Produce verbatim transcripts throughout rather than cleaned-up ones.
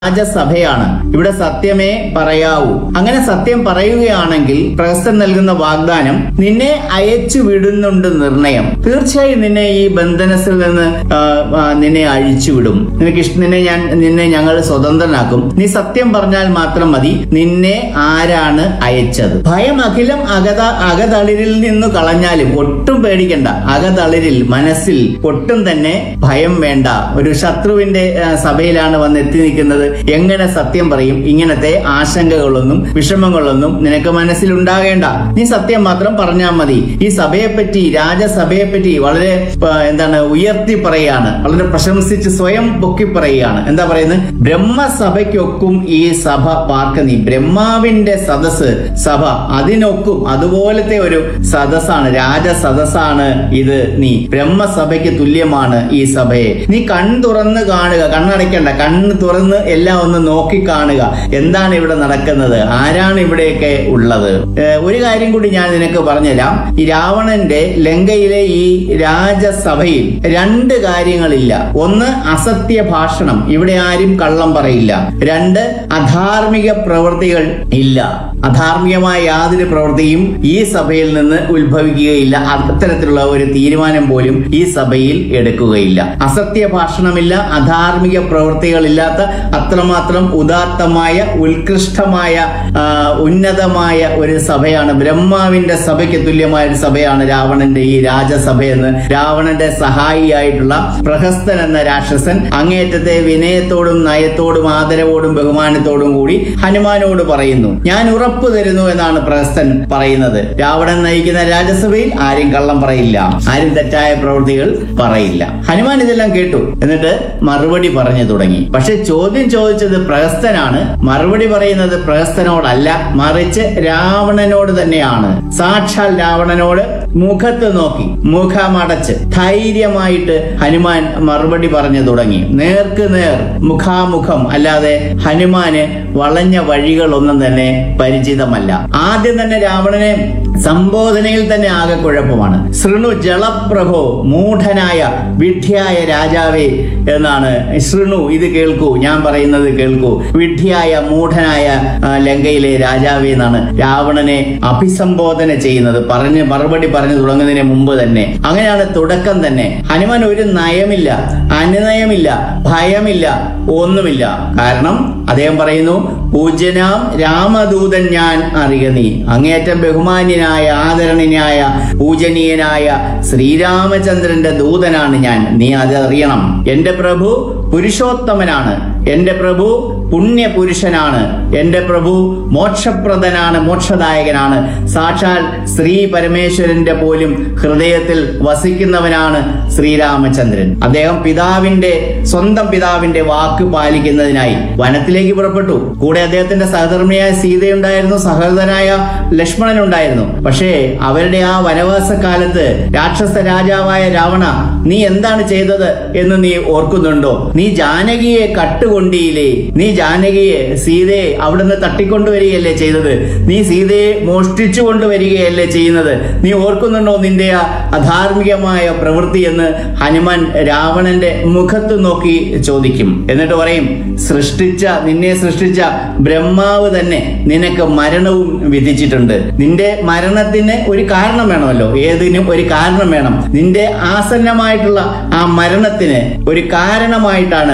രാജസഭയാണ്. ഇവിടെ സത്യമേ പറയാവൂ. അങ്ങനെ സത്യം പറയുകയാണെങ്കിൽ പ്രഹസ്തൻ നൽകുന്ന വാഗ്ദാനം, നിന്നെ അയച്ചു വിടുന്നുണ്ട് നിർണയം. തീർച്ചയായും നിന്നെ ഈ ബന്ധനത്തിൽ നിന്ന് ആ, ആ, നിന്നെ അഴിച്ചുവിടും. നിനക്ക് ഇഷ്ട നിന്നെ ഞാൻ നിന്നെ ഞങ്ങൾ സ്വതന്ത്രനാക്കും. നീ സത്യം പറഞ്ഞാൽ മാത്രം മതി. നിന്നെ ആരാണ് അയച്ചത്? ഭയം അഖിലം അകത അകതളിരിൽ നിന്ന് കളഞ്ഞാലും ഒട്ടും പേടിക്കണ്ട. അകതളിരിൽ മനസ്സിൽ ഒട്ടും തന്നെ ഭയം വേണ്ട. ഒരു ശത്രുവിന്റെ ആ, സഭയിലാണ് വന്ന് എത്തി നിൽക്കുന്നത്. എങ്ങനെ സത്യം പറയും? ഇങ്ങനത്തെ ആശങ്കകളൊന്നും വിഷമങ്ങളൊന്നും നിനക്ക് മനസ്സിൽ ഉണ്ടാകേണ്ട. നീ സത്യം മാത്രം പറഞ്ഞാൽ മതി. ഈ സഭയെപ്പറ്റി, രാജസഭയെപ്പറ്റി വളരെ ആ, എന്താണ് ഉയർത്തി പറയുകയാണ്, വളരെ പ്രശംസിച്ച് സ്വയം പൊക്കി പറയുകയാണ്. എന്താ പറയുന്നത്? ബ്രഹ്മസഭയ്ക്കൊക്കും ഈ സഭ പാർക്ക നീ. ബ്രഹ്മാവിന്റെ സദസ് സഭ, അതിനൊക്കും അതുപോലത്തെ ഒരു സദസ്സാണ്, രാജസദസ്സാണ് ഇത്. നീ ബ്രഹ്മസഭയ്ക്ക് തുല്യമാണ് ഈ സഭയെ. നീ കൺ തുറന്ന് കാണുക, കണ്ണടയ്ക്കണ്ട, കണ്ണ് തുറന്ന് എല്ലാം ഒന്ന് നോക്കി കാണുക. എന്താണ് ഇവിടെ നടക്കുന്നത്? ആരാണ് ഇവിടെയൊക്കെ ഉള്ളത്? ഏഹ് ഒരു കാര്യം കൂടി ഞാൻ നിനക്ക് പറഞ്ഞുതരാം. ഈ രാവണന്റെ ലങ്കയിലെ ഈ രാജസഭയിൽ രണ്ട് കാര്യങ്ങളില്ല. ഒന്ന്, അസത്യ ഭാഷണം, ഇവിടെ ആരും കള്ളം പറയില്ല. രണ്ട്, അധാർമിക പ്രവൃത്തികൾ ഇല്ല. അധാർമികമായ യാതൊരു പ്രവൃത്തിയും ഈ സഭയിൽ നിന്ന് ഉത്ഭവിക്കുകയില്ല. അത്തരത്തിലുള്ള ഒരു തീരുമാനം പോലും ഈ സഭയിൽ എടുക്കുകയില്ല. അസത്യ ഭാഷണമില്ല, അധാർമിക പ്രവൃത്തികളില്ലാത്ത അത്രമാത്രം ഉദാത്തമായ ഉത്കൃഷ്ടമായ ആ, ഉന്നതമായ ഒരു സഭയാണ്. ബ്രഹ്മാവിന്റെ സഭയ്ക്ക് തുല്യമായ ഒരു സഭയാണ് രാവണന്റെ ഈ രാജസഭയെന്ന് രാവണന്റെ സഹായിയായിട്ടുള്ള പ്രഹസ്തൻ എന്ന രാക്ഷസൻ അങ്ങേറ്റത്തെ വിനയത്തോടും നയത്തോടും ആദരവോടും ബഹുമാനത്തോടും കൂടി ഹനുമാനോട് പറയുന്നു. ഞാൻ ഉറപ്പു തരുന്നു എന്നാണ് പ്രഹസ്തൻ പറയുന്നത്. രാവണൻ നയിക്കുന്ന രാജസഭയിൽ ആരും കള്ളം പറയില്ല, ആരും തെറ്റായ പ്രവൃത്തികൾ പറയില്ല. ഹനുമാൻ ഇതെല്ലാം കേട്ടു. എന്നിട്ട് മറുപടി പറഞ്ഞു തുടങ്ങി. പക്ഷെ ചോദ്യം ചോദിച്ചത് പ്രഹസ്തനാണ്, മറുപടി പറയുന്നത് പ്രഹസ്തനോടല്ല, മറിച്ച് രാവണനോട് തന്നെയാണ്. സാക്ഷാൽ രാവണനോട് മുഖത്ത് നോക്കി, മുഖമടച്ച് ധൈര്യമായിട്ട് ഹനുമാൻ മറുപടി പറഞ്ഞു തുടങ്ങി. നേർക്ക് നേർ, മുഖാമുഖം. അല്ലാതെ ഹനുമാന് വളഞ്ഞ വഴികളൊന്നും തന്നെ പരിചിതമല്ല. ആദ്യം തന്നെ രാവണനെ സംബോധനയിൽ തന്നെ ആകെ കുഴപ്പമാണ്. ശൃണു ജളപ്രഭോ, മൂഢനായ വിഡ്ഢിയായ രാജാവേ എന്നാണ്. ശൃണു, ഇത് കേൾക്കൂ, ഞാൻ പറയുന്നത് കേൾക്കൂ. വിഡ്ഢിയായ മൂഢനായ ആ, ലങ്കയിലെ രാജാവേ എന്നാണ് രാവണനെ അഭിസംബോധന ചെയ്യുന്നത്. പറഞ്ഞ് മറുപടി പറഞ്ഞു തുടങ്ങുന്നതിന് മുമ്പ് തന്നെ. അങ്ങനെയാണ് തുടക്കം തന്നെ. ഹനുമാൻ ഒരു നയമില്ല, അനുനയമില്ല, ഭയമില്ല, ഒന്നുമില്ല. കാരണം അദ്ദേഹം പറയുന്നു, പൂജ്യനാം രാമദൂതൻ ഞാൻ അറിയ നീ. അങ്ങേറ്റം ബഹുമാന്യനായ ആദരണീയനായ പൂജനീയനായ ശ്രീരാമചന്ദ്രന്റെ ദൂതനാണ് ഞാൻ. നീ അത് അറിയണം. എന്റെ പ്രഭു പുരുഷോത്തമനാണ്. എന്റെ പ്രഭു പുണ്യപുരുഷനാണ്. എന്റെ പ്രഭു മോക്ഷപ്രദനാണ്, മോക്ഷദായകനാണ്. സാക്ഷാൽ ശ്രീ പരമേശ്വരന്റെ പോലും ഹൃദയത്തിൽ വസിക്കുന്നവനാണ് ശ്രീരാമചന്ദ്രൻ. അദ്ദേഹം പിതാവിന്റെ സ്വന്തം പിതാവിന്റെ വാക്ക് പാലിക്കുന്നതിനായി വനത്തിലേക്ക് പുറപ്പെട്ടു. കൂടെ അദ്ദേഹത്തിന്റെ സഹധർമ്മിയായ സീതയുണ്ടായിരുന്നു, സഹോദരനായ ലക്ഷ്മണൻ ഉണ്ടായിരുന്നു. പക്ഷേ അവരുടെ ആ വനവാസ കാലത്ത് രാക്ഷസ രാജാവായ രാവണ, നീ എന്താണ് ചെയ്തത് എന്ന് നീ ഓർക്കുന്നുണ്ടോ? നീ ജാനകിയെ കട്ടുകൊണ്ടിയില്ലേ? നീ ജാനകിയെ, സീതയെ അവിടുന്ന് തട്ടിക്കൊണ്ടുവരികയല്ലേ ചെയ്തത്? നീ സീതയെ മോഷ്ടിച്ചു കൊണ്ടുവരികയല്ലേ ചെയ്യുന്നത്? നീ ഓർക്കുന്നുണ്ടോ നിന്റെ ആ അധാർമികമായ പ്രവൃത്തി എന്ന് ഹനുമാൻ രാവണന്റെ മുഖത്ത് നോക്കി ചോദിക്കും. എന്നിട്ട് പറയും, സൃഷ്ടിച്ച നിന്നെ സൃഷ്ടിച്ച ബ്രഹ്മാവ് തന്നെ നിനക്ക് മരണവും വിധിച്ചിട്ടുണ്ട്. നിന്റെ മരണത്തിന് ഒരു കാരണം വേണമല്ലോ, ഏതിനും ഒരു കാരണം വേണം. നിന്റെ ആസന്നമായിട്ടുള്ള ആ മരണത്തിന് ഒരു കാരണമായിട്ടാണ്,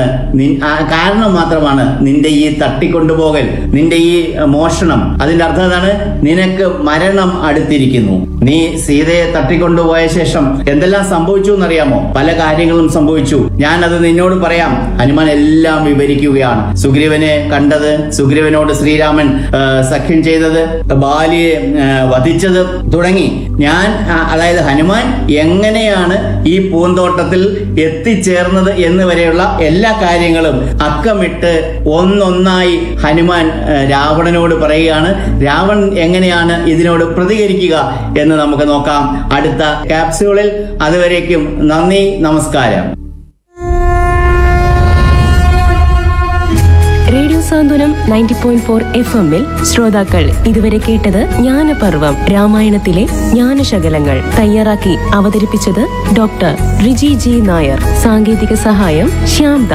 കാരണം മാത്രമാണ് നിന്റെ ഈ തട്ടിക്കൊണ്ടുപോകൽ, നിന്റെ ഈ മോഷണം. അതിന്റെ അർത്ഥം എന്താണ്? നിനക്ക് മരണം അടുത്തിരിക്കുന്നു. നീ സീതയെ തട്ടിക്കൊണ്ടുപോയ ശേഷം എന്തെല്ലാം സംഭവിച്ചു എന്നറിയാമോ? പല കാര്യങ്ങളും സംഭവിച്ചു. ഞാൻ അത് നിന്നോട് പറയാം. ഹനുമാൻ എല്ലാം വിവരിക്കുകയാണ്. സുഗ്രീവനെ കണ്ടത്, സുഗ്രീവനോട് ശ്രീരാമൻ ആ, സഖ്യം ചെയ്തത്, ബാലിയെ ആ, വധിച്ചത് തുടങ്ങി. ഞാൻ ആ, അതായത് ഹനുമാൻ എങ്ങനെയാണ് ഈ പൂന്തോട്ടത്തിൽ എത്തിച്ചേർന്നത് എന്ന് വരെയുള്ള എല്ലാ കാര്യങ്ങളും അക്കമിട്ട് ഒന്നൊന്നായി ഹനുമാൻ ആ, രാവണനോട് പറയുകയാണ്. രാവണൻ എങ്ങനെയാണ് ഇതിനോട് പ്രതികരിക്കുക എന്ന് നമുക്ക് നോക്കാം അടുത്ത ക്യാപ്സ്യൂളിൽ. അതുവരേക്കും നന്ദി, നമസ്കാരം. റേഡിയോ സാന്ത്വനം നയൻറ്റി പോയിന്റ് ഫോർ എഫ് എമ്മിൽ ശ്രോതാക്കൾ ഇതുവരെ കേട്ടത് ജ്ഞാനപർവം, രാമായണത്തിലെ ജ്ഞാനശകലങ്ങൾ. തയ്യാറാക്കി അവതരിപ്പിച്ചത് ഡോക്ടർ റിജി ജി നായർ. സാങ്കേതിക സഹായം ശ്യാംദാസ്.